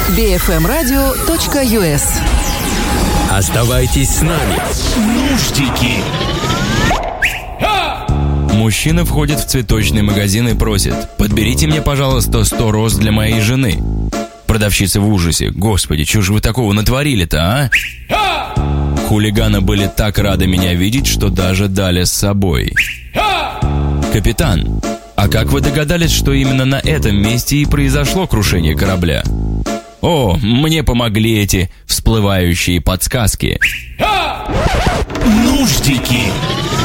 bfmradio.us. Оставайтесь с нами. Нуждики. Мужчина входит в цветочный магазин и просит: подберите мне, пожалуйста, 100 роз для моей жены. Продавщица в ужасе: господи, чего же вы такого натворили-то, а? Хулиганы были так рады меня видеть, что даже дали с собой. Капитан, а как вы догадались, что именно на этом месте и произошло крушение корабля? О, мне помогли эти всплывающие подсказки. Нуждики.